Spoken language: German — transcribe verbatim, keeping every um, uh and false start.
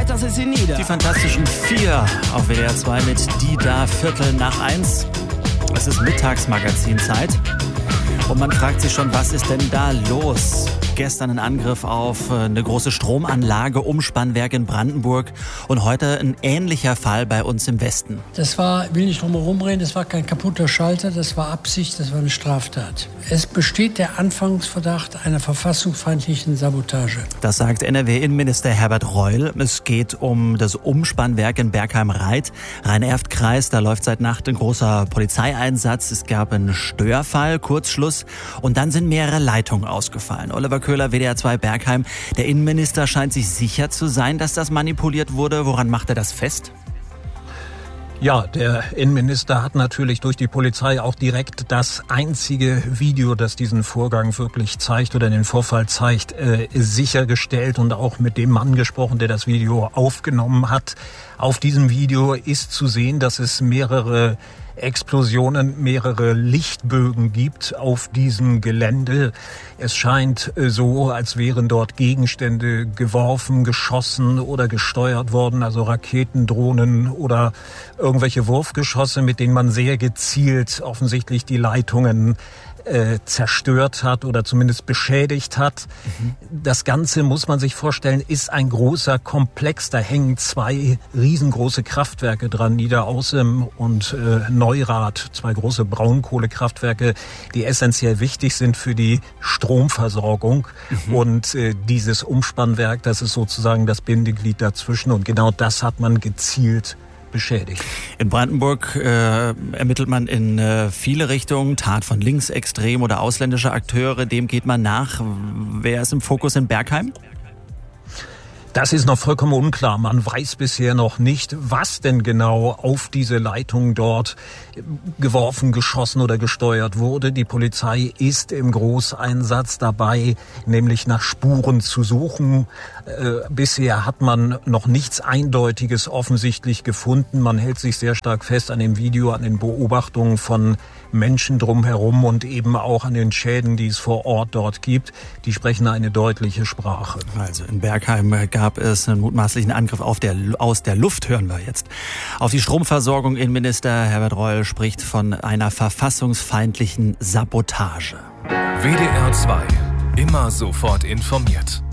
das ist sie nieder. Die Fantastischen Vier auf W D R zwei mit Die da Viertel nach eins. Es ist Mittagsmagazinzeit und man fragt sich schon, was ist denn da los? Gestern ein Angriff auf eine große Stromanlage, Umspannwerk in Brandenburg und heute ein ähnlicher Fall bei uns im Westen. Das war, ich will nicht drum herum reden, das war kein kaputter Schalter, das war Absicht, das war eine Straftat. Es besteht der Anfangsverdacht einer verfassungsfeindlichen Sabotage. Das sagt N R W-Innenminister Herbert Reul. Es geht um das Umspannwerk in Bergheim-Reit, Rhein-Erft-Kreis. Da läuft seit Nacht ein großer Polizeieinsatz. Es gab einen Störfall, Kurzschluss und dann sind mehrere Leitungen ausgefallen. Oliver Köhler, W D R zwei Bergheim. Der Innenminister scheint sich sicher zu sein, dass das manipuliert wurde. Woran macht er das fest? Ja, der Innenminister hat natürlich durch die Polizei auch direkt das einzige Video, das diesen Vorgang wirklich zeigt oder den Vorfall zeigt, äh, sichergestellt und auch mit dem Mann gesprochen, der das Video aufgenommen hat. Auf diesem Video ist zu sehen, dass es mehrere Explosionen, mehrere Lichtbögen gibt auf diesem Gelände. Es scheint so, als wären dort Gegenstände geworfen, geschossen oder gesteuert worden, also Raketen, Drohnen oder irgendwelche Wurfgeschosse, mit denen man sehr gezielt offensichtlich die Leitungen äh, zerstört hat oder zumindest beschädigt hat. Mhm. Das Ganze, muss man sich vorstellen, ist ein großer Komplex. Da hängen zwei riesengroße Kraftwerke dran, Niederaußem und äh, Neurath, zwei große Braunkohlekraftwerke, die essentiell wichtig sind für die Stromversorgung. Mhm. Und äh, dieses Umspannwerk, das ist sozusagen das Bindeglied dazwischen. Und genau das hat man gezielt beschädigt. In Brandenburg äh, ermittelt man in äh, viele Richtungen, Tat von linksextrem oder ausländischer Akteure, dem geht man nach. Wer ist im Fokus in Bergheim? Das ist noch vollkommen unklar. Man weiß bisher noch nicht, was denn genau auf diese Leitung dort geworfen, geschossen oder gesteuert wurde. Die Polizei ist im Großeinsatz dabei, nämlich nach Spuren zu suchen. Äh, bisher hat man noch nichts Eindeutiges offensichtlich gefunden. Man hält sich sehr stark fest an dem Video, an den Beobachtungen von Menschen drumherum und eben auch an den Schäden, die es vor Ort dort gibt. Die sprechen eine deutliche Sprache. Also in Bergheim gab es einen mutmaßlichen Angriff auf der, aus der Luft, hören wir jetzt. Auf die Stromversorgung. Innenminister Herbert Reul spricht von einer verfassungsfeindlichen Sabotage. W D R zwei. Immer sofort informiert.